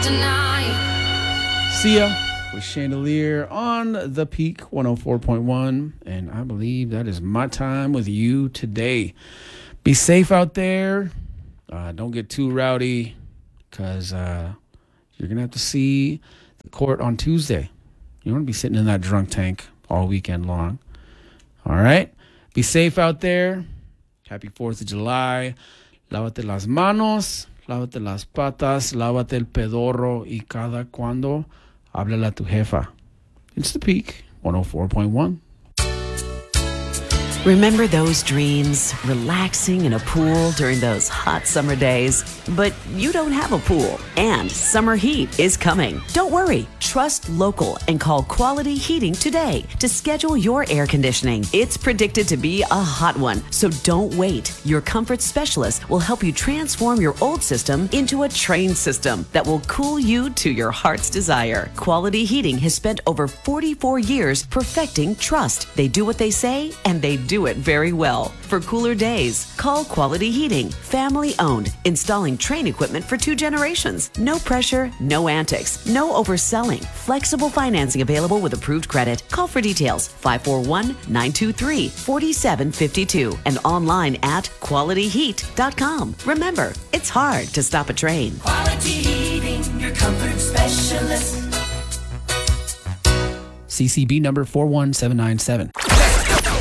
tonight. Sia with Chandelier on the Peak 104.1. And I believe that is my time with you today. Be safe out there. Don't get too rowdy because you're going to have to see the court on Tuesday. You don't want to be sitting in that drunk tank all weekend long. All right? Be safe out there. Happy 4th of July. Lávate las manos. Lávate las patas. Lávate el pedorro. Y cada cuando háblale a tu jefa. It's the Peak 104.1. Remember those dreams? Relaxing in a pool during those hot summer days? But you don't have a pool, and summer heat is coming. Don't worry. Trust local and call Quality Heating today to schedule your air conditioning. It's predicted to be a hot one, so don't wait. Your comfort specialist will help you transform your old system into a trained system that will cool you to your heart's desire. Quality Heating has spent over 44 years perfecting trust. They do what they say, and they do it very well. For cooler days, call Quality Heating. Family owned, installing Trane equipment for 2 generations. No pressure, no antics, no overselling. Flexible financing available with approved credit. Call for details 541-923-4752 and online at qualityheat.com. Remember, it's hard to stop a train. Quality Heating, your comfort specialist. CCB number 41797.